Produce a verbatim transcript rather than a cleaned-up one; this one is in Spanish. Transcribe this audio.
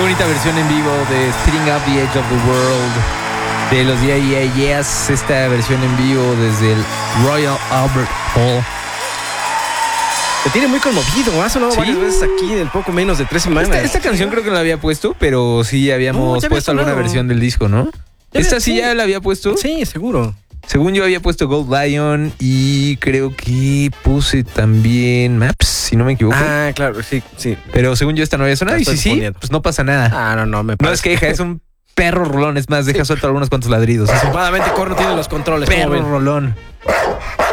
bonita versión en vivo de Speeding Up the Edge of the World de los Yeah Yeah Yeahs. Esta versión en vivo desde el Royal Albert Hall. Te tiene muy conmovido. Ha sonado ¿Sí? varias veces aquí en poco menos de tres semanas. Esta, esta canción creo que no la había puesto, pero sí habíamos No, ya había puesto alguna sonado. versión del disco, ¿no? Ya ¿Esta había- sí sí. ya la había puesto? Sí, seguro. Según yo había puesto Gold Lion y creo que puse también Maps, si no me equivoco. Ah, claro, sí, sí. Pero según yo esta no había sonado La y si estoy sí, poniendo. pues no pasa nada. Ah, no, no, me No parece. es queja, es un perro rolón. Es más, deja suelto algunos cuantos ladridos. Es un Afortunadamente, Corno tiene los controles. ¿cómo perro ven? rolón.